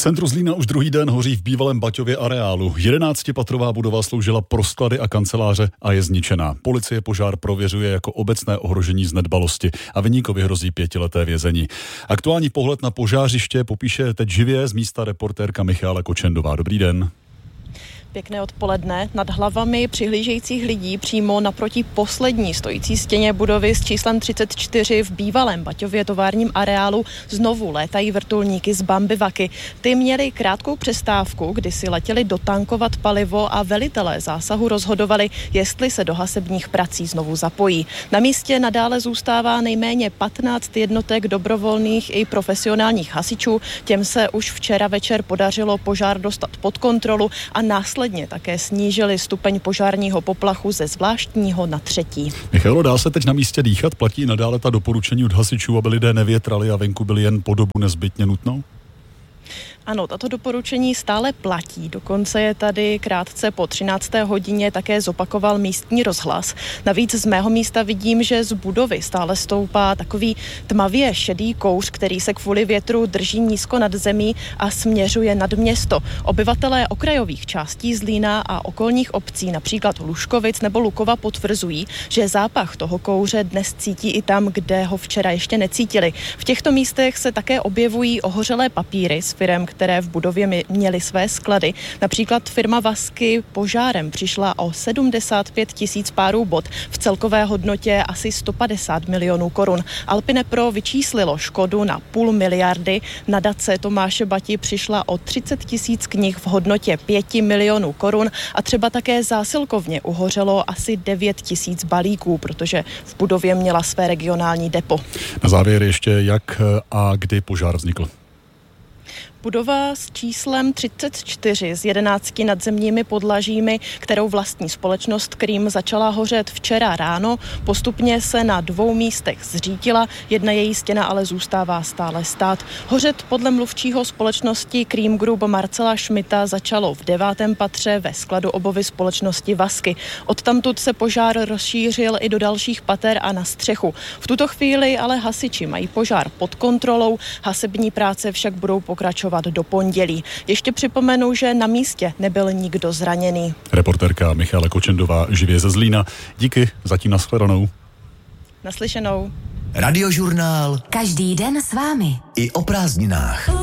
centru Zlína už druhý den hoří v bývalém Baťově areálu. 11patrová budova sloužila pro sklady a kanceláře a je zničená. Policie požár prověřuje jako obecné ohrožení z nedbalosti a viníkovi hrozí 5leté vězení. Aktuální pohled na požářiště popíše teď živě z místa reportérka Michála Kočendová. Dobrý den. Pěkné odpoledne. Nad hlavami přihlížejících lidí přímo naproti poslední stojící stěně budovy s číslem 34 v bývalém Baťově továrním areálu znovu létají vrtulníky z Bambivaky. Ty měli krátkou přestávku, kdy si letěli dotankovat palivo a velitelé zásahu rozhodovali, jestli se do hasebních prací znovu zapojí. Na místě nadále zůstává nejméně 15 jednotek dobrovolných i profesionálních hasičů. Těm se už včera večer podařilo požár dostat pod kontrolu a následně také snížili stupeň požárního poplachu ze zvláštního na 3. Michalo, dá se teď na místě dýchat? Platí nadále ta doporučení od hasičů, aby lidé nevětrali a venku byli jen po dobu nezbytně nutnou? Ano, tato doporučení stále platí. Dokonce je tady krátce po 13. hodině také zopakoval místní rozhlas. Navíc z mého místa vidím, že z budovy stále stoupá takový tmavě šedý kouř, který se kvůli větru drží nízko nad zemí a směřuje nad město. Obyvatelé okrajových částí Zlína a okolních obcí, například Lužkovic nebo Lukova, potvrzují, že zápach toho kouře dnes cítí i tam, kde ho včera ještě necítili. V těchto místech se také objevují ohořelé papíry z firem, které v budově měly své sklady. Například firma Vasky požárem přišla o 75 000 párů bot v celkové hodnotě asi 150 milionů korun. Alpinepro vyčíslilo škodu na 500 miliardy. Nadace Tomáše Bati přišla o 30 000 knih v hodnotě 5 milionů korun a třeba také zásilkovně uhořelo asi 9 000 balíků, protože v budově měla své regionální depo. Na závěr ještě, jak a kdy požár vznikl. Budova s číslem 34 s 11 nadzemními podlažími, kterou vlastní společnost Krým, začala hořet včera ráno. Postupně se na 2 místech zřítila, jedna její stěna ale zůstává stále stát. Hořet podle mluvčího společnosti Krým Group Marcela Schmidta začalo v 9. patře ve skladu obovy společnosti Vasky. Odtamtud se požár rozšířil i do dalších pater a na střechu. V tuto chvíli ale hasiči mají požár pod kontrolou, hasební práce však budou pokračovat do pondělí. Ještě připomenu, že na místě nebyl nikdo zraněný. Reportérka Michála Kočendová živě ze Zlína. Díky, zatím nashledanou. Naslyšenou. Radiožurnál. Každý den s vámi. I o prázdninách.